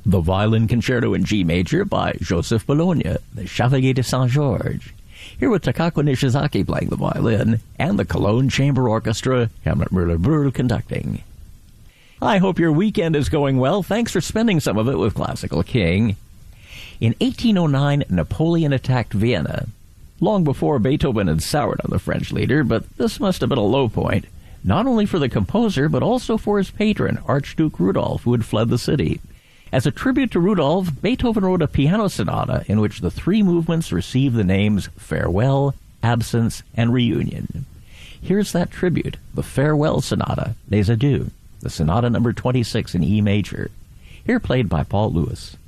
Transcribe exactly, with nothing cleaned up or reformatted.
The Violin Concerto in G Major by Joseph Bologna, the Chevalier de Saint-Georges. Here with Takako Nishizaki playing the violin, and the Cologne Chamber Orchestra, Hamlet Müller-Brühl conducting. I hope your weekend is going well. Thanks for spending some of it with Classical King. In eighteen oh nine, Napoleon attacked Vienna. Long before Beethoven had soured on the French leader, but this must have been a low point, not only for the composer, but also for his patron, Archduke Rudolf, who had fled the city. As a tribute to Rudolf, Beethoven wrote a piano sonata in which the three movements receive the names Farewell, Absence, and Reunion. Here's that tribute, the Farewell Sonata, Les Adieux, the Sonata number twenty-six in E major, here played by Paul Lewis.